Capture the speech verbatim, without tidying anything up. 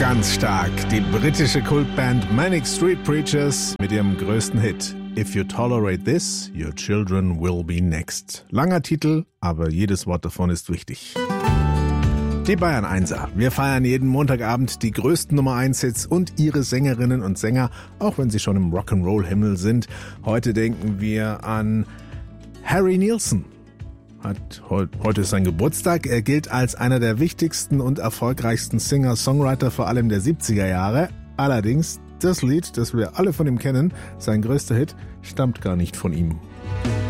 Ganz stark. Die britische Kultband Manic Street Preachers mit ihrem größten Hit. If you tolerate this, your children will be next. Langer Titel, aber jedes Wort davon ist wichtig. Die Bayern Einser. Wir feiern jeden Montagabend die größten Nummer eins Hits und ihre Sängerinnen und Sänger, auch wenn sie schon im Rock'n'Roll-Himmel sind. Heute denken wir an Harry Nilsson. Hat, heute ist sein Geburtstag. Er gilt als einer der wichtigsten und erfolgreichsten Singer-Songwriter, vor allem der siebziger Jahre. Allerdings, das Lied, das wir alle von ihm kennen, sein größter Hit, stammt gar nicht von ihm.